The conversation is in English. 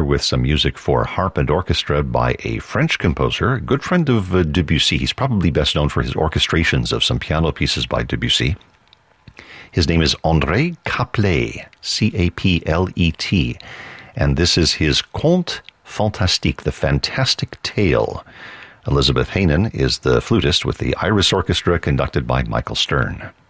with some music for harp and orchestra by a French composer, a good friend of Debussy. He's probably best known for his orchestrations of some piano pieces by Debussy. His name is André Caplet, C-A-P-L-E-T, and this is his Conte Fantastique, the Fantastic Tale. Elizabeth Heynen is the flutist with the Iris Orchestra conducted by Michael Stern.